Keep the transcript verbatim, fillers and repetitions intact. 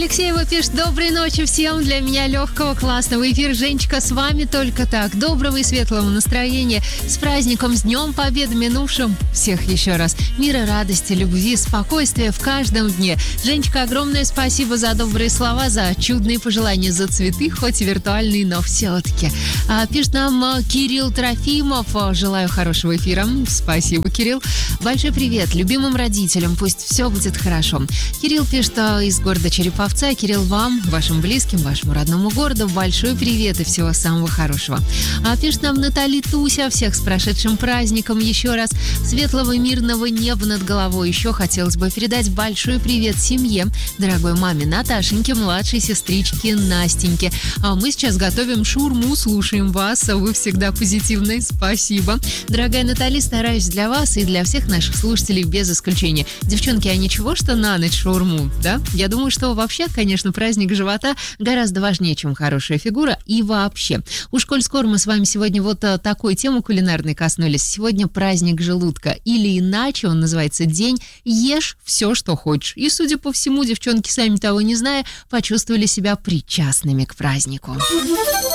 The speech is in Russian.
Алексеева пишет: доброй ночи всем, для меня легкого, классного эфира. Женечка, с вами только так. Доброго и светлого настроения. С праздником, с Днем Победы минувшим. Всех еще раз. Мира, радости, любви, спокойствия в каждом дне. Женечка, огромное спасибо за добрые слова, за чудные пожелания, за цветы, хоть и виртуальные, но все-таки. А, пишет нам а, Кирилл Трофимов. Желаю хорошего эфира. Спасибо, Кирилл. Большой привет любимым родителям. Пусть все будет хорошо. Кирилл пишет а, из города Череповца. Кирилл, вам, вашим близким, вашему родному городу большой привет и всего самого хорошего. А пишет нам Натали Туся. Всех с прошедшим праздником еще раз. Светлого мирного неба над головой. Еще хотелось бы передать большой привет семье, дорогой маме Наташеньке, младшей сестричке Настеньке. А мы сейчас готовим шаурму, слушаем вас. Вы всегда позитивные. Спасибо. Дорогая Натали, стараюсь для вас и для всех наших слушателей без исключения. Девчонки, а ничего, что на ночь шаурму, да? Я думаю, что вообще, конечно, праздник живота гораздо важнее, чем хорошая фигура и вообще. Уж коль скоро мы с вами сегодня вот такой темы кулинарной коснулись. Сегодня праздник желудка. Или иначе он называется день «Ешь все, что хочешь». И, судя по всему, девчонки, сами того не зная, почувствовали себя причастными к празднику.